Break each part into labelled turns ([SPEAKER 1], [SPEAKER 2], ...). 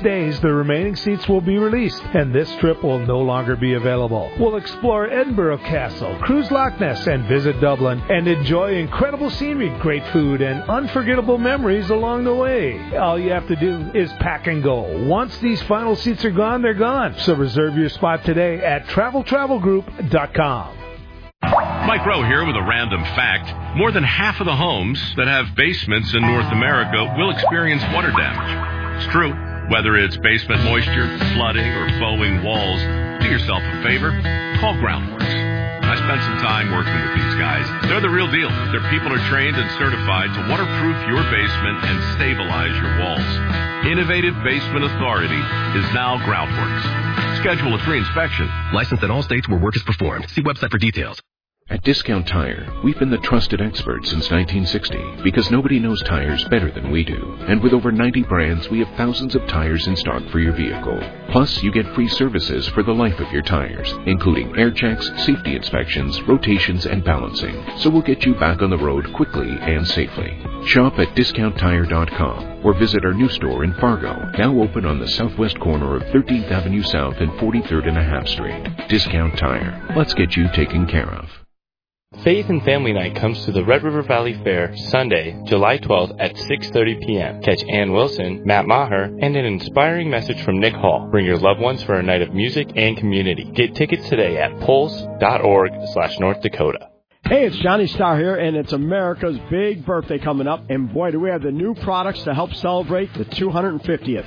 [SPEAKER 1] days, the remaining seats will be released, and this trip will no longer be available. We'll explore Edinburgh Castle, cruise Loch Ness, and visit Dublin, and enjoy incredible scenery, great food, and unforgettable memories along the way. All you have to do is pack and go. Once these final seats are gone, they're gone. So reserve your spot today at TravelTravelGroup.com.
[SPEAKER 2] Mike Rowe here with a random fact. More than half of the homes that have basements in North America will experience water damage. It's true. Whether it's basement moisture, flooding, or bowing walls, do yourself a favor. Call Groundworks. I spent some time working with these guys. They're the real deal. Their people are trained and certified to waterproof your basement and stabilize your walls. Innovative Basement Authority is now Groundworks. Schedule a free inspection.
[SPEAKER 3] Licensed in all states where work is performed. See website for details.
[SPEAKER 4] At Discount Tire, we've been the trusted experts since 1960 because nobody knows tires better than we do. And with over 90 brands, we have thousands of tires in stock for your vehicle. Plus, you get free services for the life of your tires, including air checks, safety inspections, rotations, and balancing. So we'll get you back on the road quickly and safely. Shop at DiscountTire.com or visit our new store in Fargo, now open on the southwest corner of 13th Avenue South and 43rd and a half Street. Discount Tire. Let's get you taken care of.
[SPEAKER 5] Faith and Family Night comes to the Red River Valley Fair Sunday, July 12th at 6:30 p.m. Catch Ann Wilson, Matt Maher, and an inspiring message from Nick Hall. Bring your loved ones for a night of music and community. Get tickets today at pulse.org/North Dakota.
[SPEAKER 6] Hey, it's Johnny Starr here, and it's America's big birthday coming up. And boy, do we have the new products to help celebrate the 250th.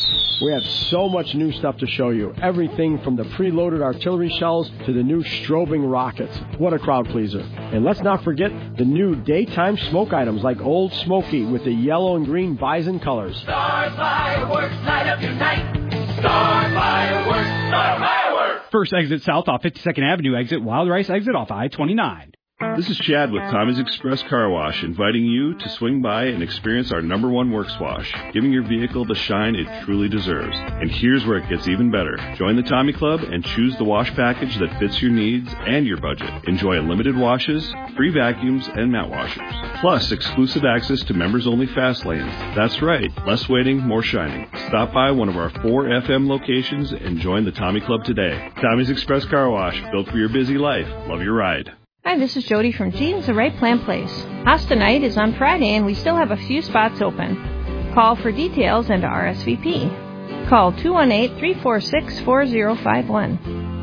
[SPEAKER 6] We have so much new stuff to show you. Everything from the preloaded artillery shells to the new strobing rockets. What a crowd pleaser. And let's not forget the new daytime smoke items like Old Smoky with the yellow and green bison colors.
[SPEAKER 7] Star Fireworks, light up your night. Star Fireworks, Star Fireworks.
[SPEAKER 8] First exit south off 52nd Avenue exit, Wild Rice exit off I-29.
[SPEAKER 9] This is Chad with Tommy's Express Car Wash, inviting you to swing by and experience our #1 works wash, giving your vehicle the shine it truly deserves. And here's where it gets even better. Join the Tommy Club and choose the wash package that fits your needs and your budget. Enjoy unlimited washes, free vacuums, and mat washers. Plus, exclusive access to members-only fast lanes. That's right, less waiting, more shining. Stop by one of our 4 FM locations and join the Tommy Club today. Tommy's Express Car Wash, built for your busy life. Love your ride.
[SPEAKER 10] Hi, this is Jody from Jean's The Right Plan Place. Pasta night is on Friday, and we still have a few spots open. Call for details and RSVP. Call 218-346-4051.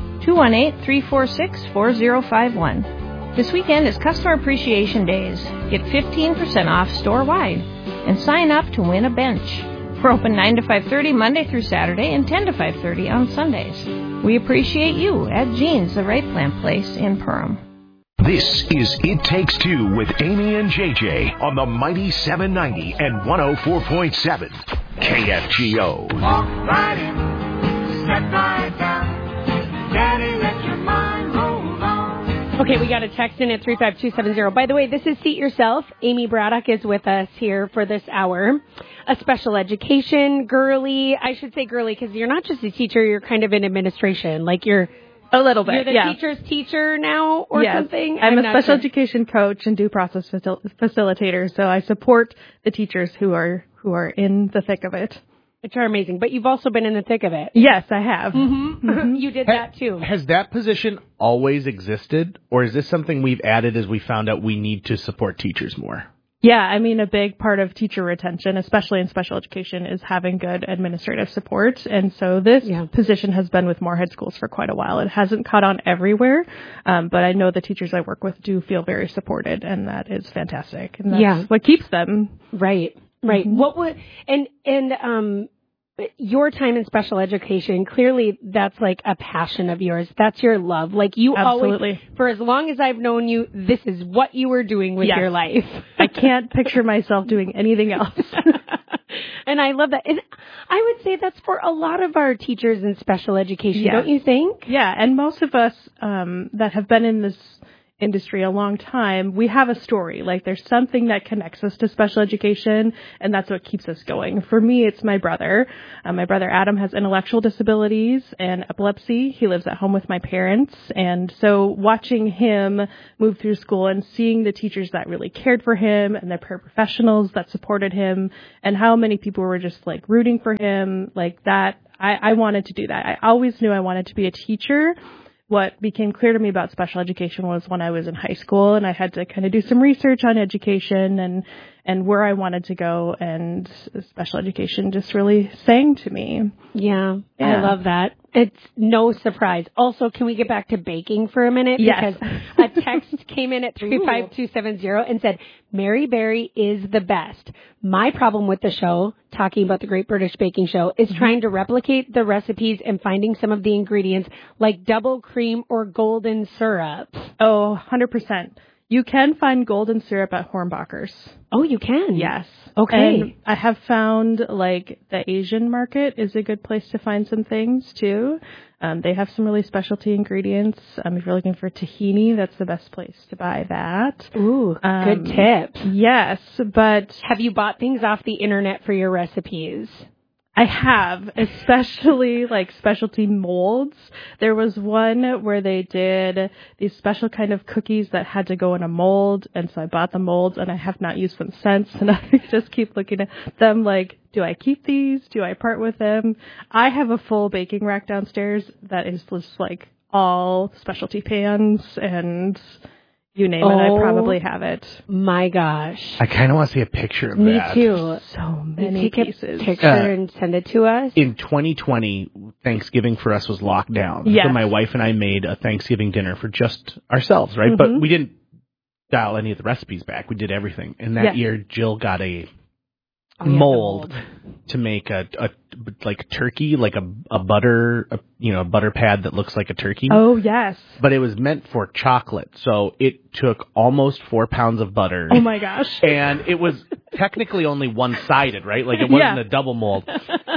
[SPEAKER 10] 218-346-4051. This weekend is Customer Appreciation Days. Get 15% off store-wide. And sign up to win a bench. We're open 9 to 5:30 Monday through Saturday and 10 to 5:30 on Sundays. We appreciate you at Jean's The Right Plan Place in Perham.
[SPEAKER 11] This is It Takes Two with Amy and JJ on the mighty 790 and 104.7 KFGO.
[SPEAKER 7] Walk right in, step right down. Daddy, let your mind roll on.
[SPEAKER 12] Okay, we got a text in at 35270. By the way, this is Seat Yourself. Amy Braddock is with us here for this hour. A special education girly. I should say girly because you're not just a teacher, you're kind of in administration. Like you're...
[SPEAKER 13] A little bit,
[SPEAKER 12] You're the teacher's teacher now or something?
[SPEAKER 13] I'm a special education coach and due process facilitator, so I support the teachers who are in the thick of it.
[SPEAKER 12] Which are amazing. But you've also been in the thick of it.
[SPEAKER 13] Yes, I have.
[SPEAKER 12] Mm-hmm. Mm-hmm. You did that, too.
[SPEAKER 14] Has that position always existed, or is this something we've added as we found out we need to support teachers more?
[SPEAKER 13] Yeah, I mean, a big part of teacher retention, especially in special education, is having good administrative support. And so this position has been with Moorhead Schools for quite a while. It hasn't caught on everywhere, but I know the teachers I work with do feel very supported, and that is fantastic. And that's what keeps them.
[SPEAKER 12] Right, right. Mm-hmm. What would, and your time in special education, clearly that's like a passion of yours. That's your love. Like you always, for as long as I've known you, this is what you were doing with your life.
[SPEAKER 13] I can't picture myself doing anything else.
[SPEAKER 12] And I love that. And I would say that's for a lot of our teachers in special education, don't you think?
[SPEAKER 13] Yeah, and most of us that have been in industry a long time, we have a story. Like there's something that connects us to special education, and that's what keeps us going. For me, it's my brother. My brother Adam has intellectual disabilities and epilepsy. He lives at home with my parents. And so watching him move through school and seeing the teachers that really cared for him and the paraprofessionals that supported him and how many people were just like rooting for him like that, I wanted to do that. I always knew I wanted to be a teacher. What became clear to me about special education was when I was in high school and I had to kind of do some research on education and where I wanted to go, and special education just really sang to me.
[SPEAKER 12] Yeah, I love that. It's no surprise. Also, can we get back to baking for a minute?
[SPEAKER 13] Yes.
[SPEAKER 12] Because a text came in at 35270 and said, Mary Berry is the best. My problem with the show, talking about the Great British Baking Show, is trying to replicate the recipes and finding some of the ingredients like double cream or golden syrup.
[SPEAKER 13] Oh, 100%. You can find golden syrup at Hornbacher's.
[SPEAKER 12] Oh, you can?
[SPEAKER 13] Yes.
[SPEAKER 12] Okay.
[SPEAKER 13] And I have found, like, the Asian market is a good place to find some things, too. They have some really specialty ingredients. If you're looking for tahini, that's the best place to buy that.
[SPEAKER 12] Ooh, good tip.
[SPEAKER 13] Yes, but...
[SPEAKER 12] Have you bought things off the internet for your recipes?
[SPEAKER 13] I have, especially like specialty molds. There was one where they did these special kind of cookies that had to go in a mold, and so I bought the molds and I have not used them since, and I just keep looking at them like, do I keep these? Do I part with them? I have a full baking rack downstairs that is just like all specialty pans and... You name it, I probably have it.
[SPEAKER 12] My gosh.
[SPEAKER 14] I kind of want to see a picture of
[SPEAKER 12] Me
[SPEAKER 14] that.
[SPEAKER 12] Me too.
[SPEAKER 13] So many pieces.
[SPEAKER 12] Take a picture and send it to us.
[SPEAKER 14] In 2020, Thanksgiving for us was locked down.
[SPEAKER 13] Yes.
[SPEAKER 14] So my wife and I made a Thanksgiving dinner for just ourselves, right? But we didn't dial any of the recipes back. We did everything. And that year, Jill got a mold to make a like turkey, like a butter, a butter pad that looks like a turkey.
[SPEAKER 13] Oh, yes.
[SPEAKER 14] But it was meant for chocolate. So it took almost 4 pounds of butter.
[SPEAKER 13] Oh, my gosh.
[SPEAKER 14] And it was technically only one-sided, right? Like it wasn't a double mold.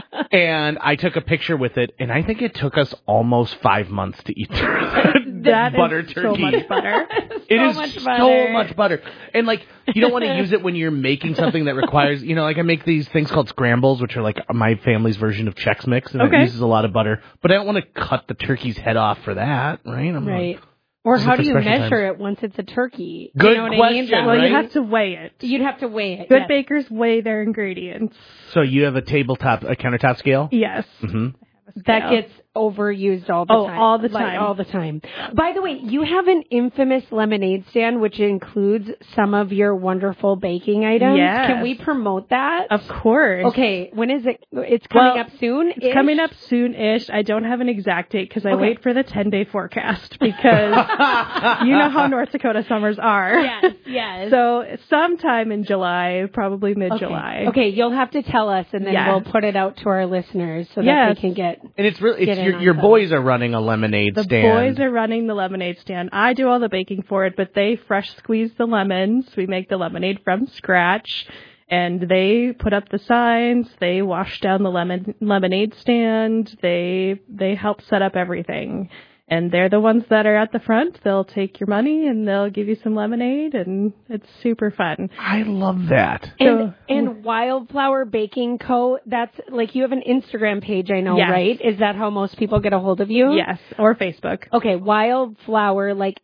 [SPEAKER 14] And I took a picture with it, and I think it took us almost 5 months to eat that butter turkey.
[SPEAKER 13] So much butter.
[SPEAKER 14] It is so much butter. And, like, you don't want to use it when you're making something that requires, like I make these things called scrambles, which are like my family's version of Chex Mix, and it uses a lot of butter. But I don't want to cut the turkey's head off for that, right?
[SPEAKER 12] Right. Or how do you measure it once it's a turkey?
[SPEAKER 14] Good
[SPEAKER 12] you know what
[SPEAKER 14] question,
[SPEAKER 12] I mean?
[SPEAKER 13] Well, you have to weigh it.
[SPEAKER 12] You'd have to weigh it.
[SPEAKER 13] Good bakers weigh their ingredients.
[SPEAKER 14] So you have a countertop scale?
[SPEAKER 13] Yes.
[SPEAKER 14] Mm-hmm.
[SPEAKER 12] That gets overused all the time.
[SPEAKER 13] All the time.
[SPEAKER 12] Like, all the time. By the way, you have an infamous lemonade stand, which includes some of your wonderful baking items.
[SPEAKER 13] Yes.
[SPEAKER 12] Can we promote that?
[SPEAKER 13] Of course.
[SPEAKER 12] Okay. When is it? It's coming up soon?
[SPEAKER 13] It's coming up soon-ish. I don't have an exact date because I wait for the 10-day forecast because you know how North Dakota summers are.
[SPEAKER 12] Yes.
[SPEAKER 13] So sometime in July, probably mid-July.
[SPEAKER 12] Okay. You'll have to tell us, and then we'll put it out to our listeners so that they can get.
[SPEAKER 14] And it's really your boys are running a lemonade stand.
[SPEAKER 13] The boys are running the lemonade stand. I do all the baking for it, but they fresh squeeze the lemons. We make the lemonade from scratch, and they put up the signs. They wash down the lemonade stand. They help set up everything. And they're the ones that are at the front. They'll take your money and they'll give you some lemonade, and it's super fun.
[SPEAKER 14] I love that.
[SPEAKER 12] And Wildflower Baking Co., that's like you have an Instagram page, I know, right? Is that how most people get a hold of you?
[SPEAKER 13] Yes, or Facebook.
[SPEAKER 12] Okay, Wildflower, like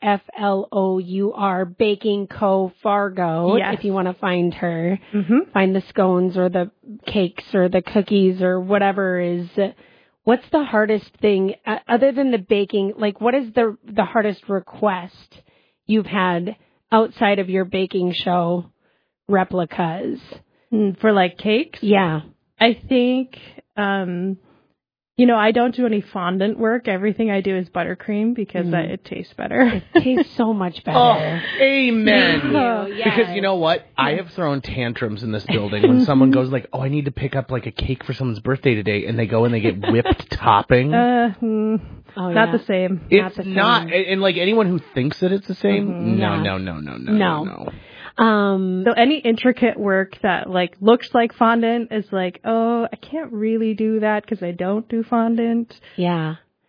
[SPEAKER 12] FLOUR, Baking Co. Fargo, if you want to find her.
[SPEAKER 13] Mm-hmm.
[SPEAKER 12] Find the scones or the cakes or the cookies or whatever is... What's the hardest thing, other than the baking, like what is the hardest request you've had outside of your baking show replicas?
[SPEAKER 13] For like cakes?
[SPEAKER 12] Yeah.
[SPEAKER 13] I think, I don't do any fondant work. Everything I do is buttercream because it tastes better.
[SPEAKER 12] It tastes so much better.
[SPEAKER 14] Oh, amen. Because you know what? I have thrown tantrums in this building when someone goes like, I need to pick up like a cake for someone's birthday today, and they go and they get whipped topping.
[SPEAKER 13] Not the same.
[SPEAKER 14] It's not. And like anyone who thinks that it's the same, no.
[SPEAKER 13] So any intricate work that like looks like fondant is like, I can't really do that because I don't do fondant.
[SPEAKER 12] Yeah.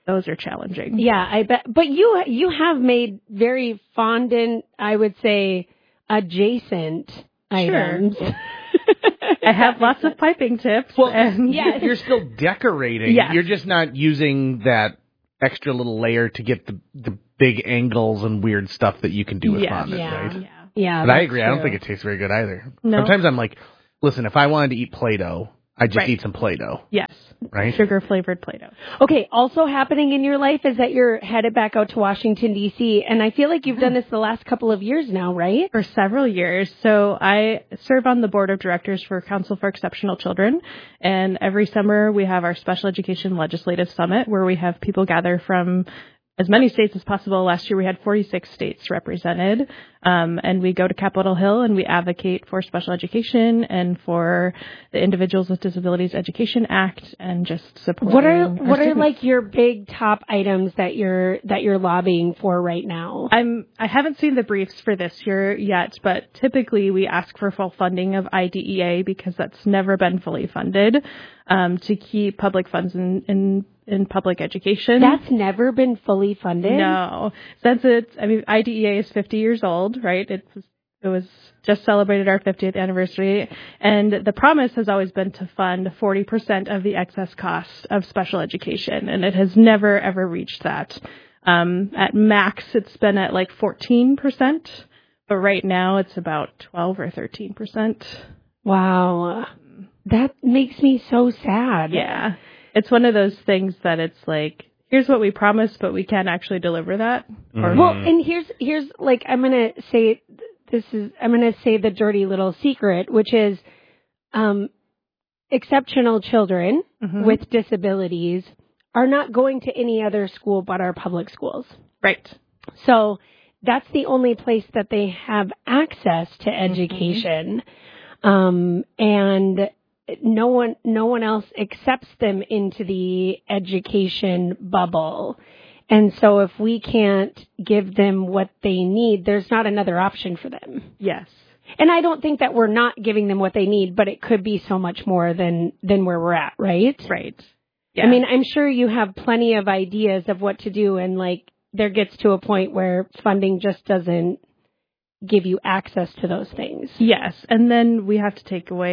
[SPEAKER 13] those are challenging.
[SPEAKER 12] Yeah, I bet. But you have made very fondant, I would say, adjacent items.
[SPEAKER 13] I have lots of piping tips.
[SPEAKER 14] Well,
[SPEAKER 13] and
[SPEAKER 14] you're still decorating.
[SPEAKER 13] Yes.
[SPEAKER 14] You're just not using that extra little layer to get the big angles and weird stuff that you can do with fondant, right?
[SPEAKER 12] Yeah.
[SPEAKER 14] But I agree. True. I don't think it tastes very good either.
[SPEAKER 13] No.
[SPEAKER 14] Sometimes I'm like, listen, if I wanted to eat Play-Doh, I'd just eat some Play-Doh.
[SPEAKER 13] Yes.
[SPEAKER 14] Right?
[SPEAKER 13] Sugar-flavored Play-Doh.
[SPEAKER 12] Okay, also happening in your life is that you're headed back out to Washington, D.C., and I feel like you've done this the last couple of years now, right?
[SPEAKER 13] For several years. So I serve on the board of directors for Council for Exceptional Children, and every summer we have our Special Education Legislative Summit, where we have people gather from as many states as possible. Last year we had 46 states represented, and we go to Capitol Hill and we advocate for special education and for the Individuals with Disabilities Education Act and just support.
[SPEAKER 12] What are like your big top items that you're lobbying for right now?
[SPEAKER 13] I haven't seen the briefs for this year yet, but typically we ask for full funding of IDEA because that's never been fully funded, to keep public funds in public education.
[SPEAKER 12] That's never been fully funded?
[SPEAKER 13] No. Since IDEA is 50 years old, right? It was just celebrated our 50th anniversary, and the promise has always been to fund 40% of the excess cost of special education, and it has never, ever reached that. At max, it's been at like 14%, but right now it's about 12 or 13%.
[SPEAKER 12] Wow. That makes me so sad.
[SPEAKER 13] Yeah. It's one of those things that it's like, here's what we promised, but we can't actually deliver that.
[SPEAKER 12] Mm-hmm. Well, and here's like, I'm going to say the dirty little secret, which is, exceptional children with disabilities are not going to any other school but our public schools.
[SPEAKER 13] Right.
[SPEAKER 12] So that's the only place that they have access to education. And no one else accepts them into the education bubble. And so if we can't give them what they need, there's not another option for them.
[SPEAKER 13] Yes.
[SPEAKER 12] And I don't think that we're not giving them what they need, but it could be so much more than where we're at, right?
[SPEAKER 13] Right. Yeah.
[SPEAKER 12] I mean, I'm sure you have plenty of ideas of what to do, and like there gets to a point where funding just doesn't give you access to those things.
[SPEAKER 13] Yes, and then we have to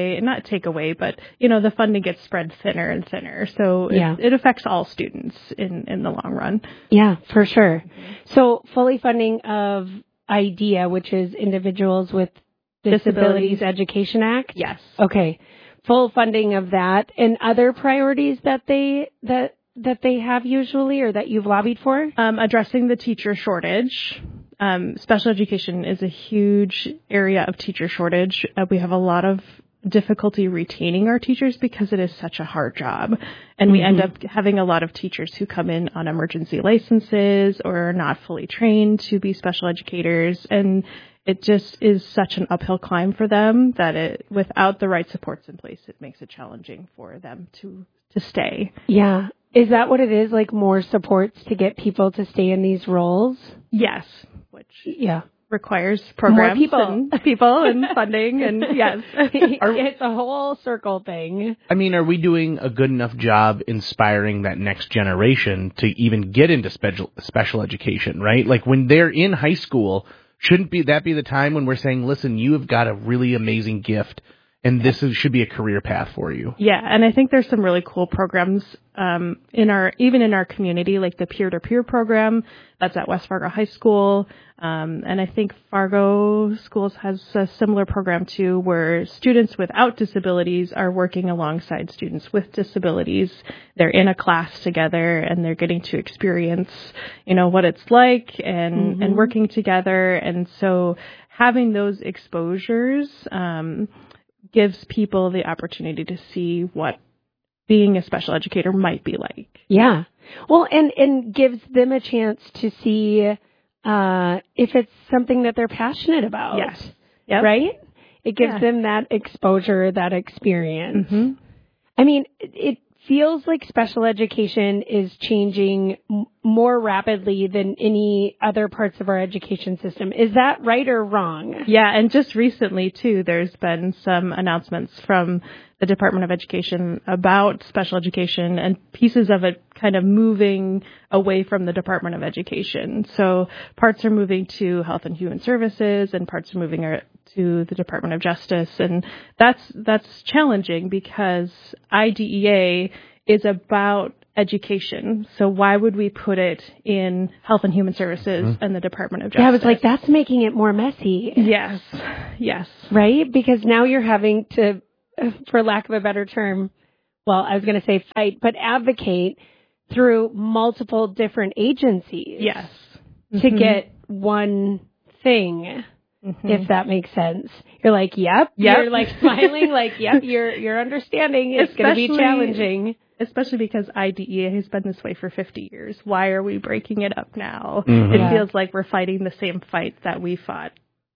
[SPEAKER 13] but the funding gets spread thinner and thinner, so it affects all students in the long run.
[SPEAKER 12] Yeah, for sure. So fully funding of IDEA, which is Individuals with Disabilities Education Act?
[SPEAKER 13] Yes.
[SPEAKER 12] Okay. Full funding of that, and other priorities that they have usually, or that you've lobbied for?
[SPEAKER 13] Addressing the teacher shortage. Special education is a huge area of teacher shortage. We have a lot of difficulty retaining our teachers because it is such a hard job. And we end up having a lot of teachers who come in on emergency licenses or are not fully trained to be special educators. And it just is such an uphill climb for them that without the right supports in place, it makes it challenging for them to stay.
[SPEAKER 12] Yeah. Is that what it is? Like more supports to get people to stay in these roles?
[SPEAKER 13] Yes. Which requires
[SPEAKER 12] more
[SPEAKER 13] programs
[SPEAKER 12] people
[SPEAKER 13] and funding and yes.
[SPEAKER 12] It's a whole circle thing.
[SPEAKER 14] I mean, are we doing a good enough job inspiring that next generation to even get into special education, right? Like when they're in high school, shouldn't that be the time when we're saying, listen, you have got a really amazing gift and this should be a career path for you?
[SPEAKER 13] Yeah, and I think there's some really cool programs in our community, like the peer-to-peer program that's at West Fargo High School. And I think Fargo Schools has a similar program too, where students without disabilities are working alongside students with disabilities. They're in a class together and they're getting to experience, what it's like and working together. And so having those exposures, gives people the opportunity to see what being a special educator might be like.
[SPEAKER 12] Yeah. Well, and gives them a chance to see if it's something that they're passionate about.
[SPEAKER 13] Yes. Yep.
[SPEAKER 12] Right? It gives them that exposure, that experience. I mean, it feels like special education is changing more rapidly than any other parts of our education system. Is that right or wrong?
[SPEAKER 13] Yeah, and just recently, too, there's been some announcements from the Department of Education about special education and pieces of it kind of moving away from the Department of Education. So parts are moving to Health and Human Services and parts are moving to the Department of Justice. And that's challenging because IDEA is about education. So why would we put it in Health and Human Services and the Department of Justice?
[SPEAKER 12] Yeah, I was like, that's making it more messy.
[SPEAKER 13] Yes.
[SPEAKER 12] Right? Because now you're having to, for lack of a better term, well, I was going to say fight, but advocate through multiple different agencies.
[SPEAKER 13] Yes.
[SPEAKER 12] To get one thing. If that makes sense. You're like, yep. You're like smiling like, yep, you're understanding. It's going to be challenging.
[SPEAKER 13] Especially because IDEA has been this way for 50 years. Why are we breaking it up now? It feels like we're fighting the same fight that we fought,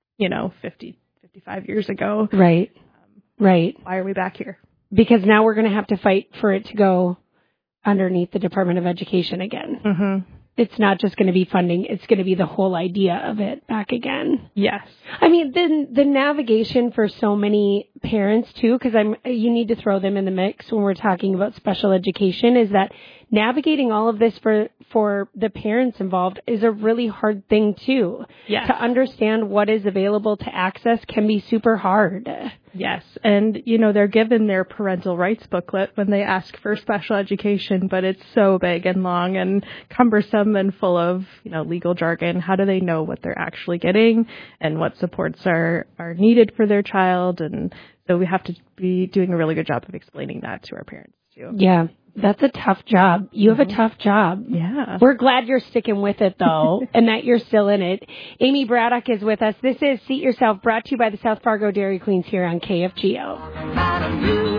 [SPEAKER 13] 55 years ago.
[SPEAKER 12] Right. Right.
[SPEAKER 13] Why are we back here?
[SPEAKER 12] Because now we're going to have to fight for it to go underneath the Department of Education again. It's not just going to be funding. It's going to be the whole idea of it back again.
[SPEAKER 13] Yes.
[SPEAKER 12] I mean, the navigation for so many parents, too, because you need to throw them in the mix when we're talking about special education, is that navigating all of this for the parents involved is a really hard thing, too.
[SPEAKER 13] Yes.
[SPEAKER 12] To understand what is available to access can be super hard.
[SPEAKER 13] Yes. And, they're given their parental rights booklet when they ask for special education, but it's so big and long and cumbersome and full of, legal jargon. How do they know what they're actually getting and what supports are needed for their child? And so we have to be doing a really good job of explaining that to our parents, too.
[SPEAKER 12] Yeah. That's a tough job. You have a tough job.
[SPEAKER 13] Yeah.
[SPEAKER 12] We're glad you're sticking with it, though, and that you're still in it. Amy Braddock is with us. This is Seat Yourself, brought to you by the South Fargo Dairy Queens here on KFGO.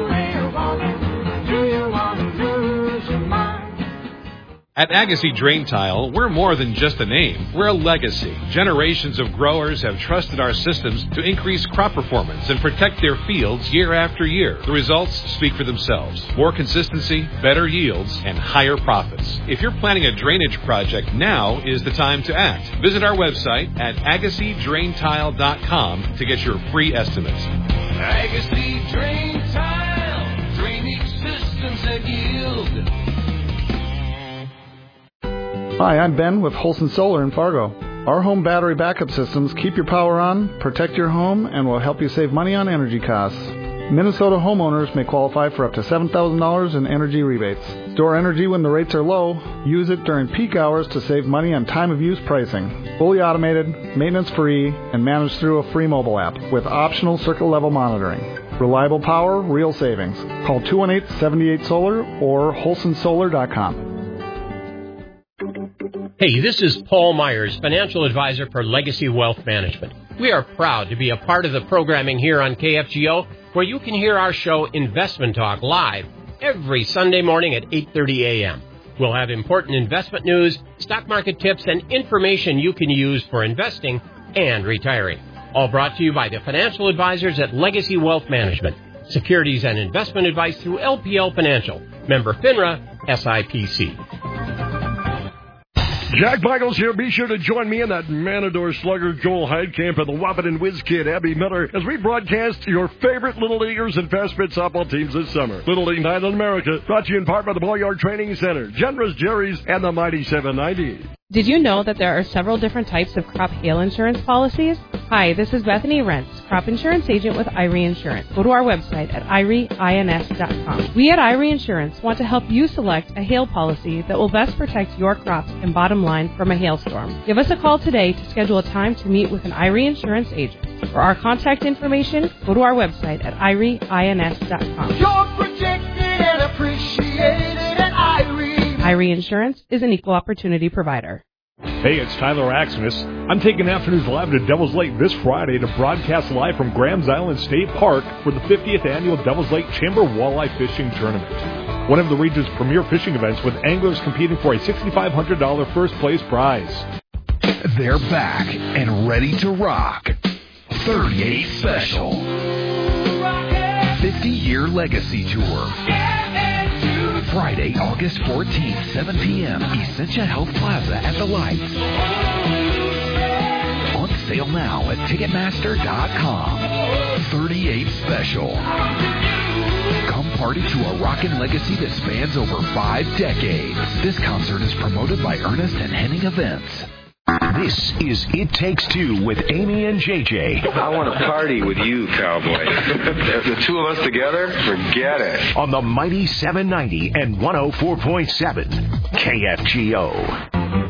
[SPEAKER 15] At Agassi Drain Tile, we're more than just a name. We're a legacy. Generations of growers have trusted our systems to increase crop performance and protect their fields year after year. The results speak for themselves. More consistency, better yields, and higher profits. If you're planning a drainage project, now is the time to act. Visit our website at AgassiDrainTile.com to get your free estimates.
[SPEAKER 16] Agassi Drain Tile, drainage systems that yield.
[SPEAKER 17] Hi, I'm Ben with Holson Solar in Fargo. Our home battery backup systems keep your power on, protect your home, and will help you save money on energy costs. Minnesota homeowners may qualify for up to $7,000 in energy rebates. Store energy when the rates are low. Use it during peak hours to save money on time-of-use pricing. Fully automated, maintenance-free, and managed through a free mobile app with optional circuit-level monitoring. Reliable power, real savings. Call 218-78-SOLAR or holsonsolar.com.
[SPEAKER 18] Hey, this is Paul Myers, financial advisor for Legacy Wealth Management. We are proud to be a part of the programming here on KFGO, where you can hear our show Investment Talk live every Sunday morning at 8:30 a.m. We'll have important investment news, stock market tips, and information you can use for investing and retiring. All brought to you by the financial advisors at Legacy Wealth Management. Securities and investment advice through LPL Financial. Member FINRA, SIPC.
[SPEAKER 19] Jack Michaels here. Be sure to join me and that Matador slugger Joel Heidkamp and the Wahpeton Whiz Kid Abby Miller as we broadcast your favorite Little Leaguers and Fast Pitch softball teams this summer. Little League Night in America, brought to you in part by the Boyard Training Center, Generous Jerry's, and the Mighty 790.
[SPEAKER 20] Did you know that there are several different types of crop hail insurance policies? Hi, this is Bethany Rentz, crop insurance agent with Irie Insurance. Go to our website at irieins.com. We at Irie Insurance want to help you select a hail policy that will best protect your crops and bottom line from a hailstorm. Give us a call today to schedule a time to meet with an Irie Insurance agent. For our contact information, go to our website at irieins.com.
[SPEAKER 16] You're protected and appreciated at Irie.
[SPEAKER 20] Irie Insurance is an equal opportunity provider.
[SPEAKER 21] Hey, it's Tyler Axness. I'm taking Afternoons Live to Devil's Lake this Friday to broadcast live from Grams Island State Park for the 50th Annual Devil's Lake Chamber Walleye Fishing Tournament. One of the region's premier fishing events with anglers competing for a $6,500 first place prize.
[SPEAKER 11] They're back and ready to rock. 38 Special. 50-year legacy tour.
[SPEAKER 1] Friday, August 14th, 7 p.m., Essentia Health Plaza at the Lights. On sale now at Ticketmaster.com. 38 Special. Come party to a rockin' legacy that spans over 5 decades. This concert is promoted by Ernest and Henning Events.
[SPEAKER 11] This is It Takes Two with Amy and JJ.
[SPEAKER 22] I want to party with you, cowboy. The two of us together, forget it.
[SPEAKER 11] On the mighty 790 and 104.7 KFGO.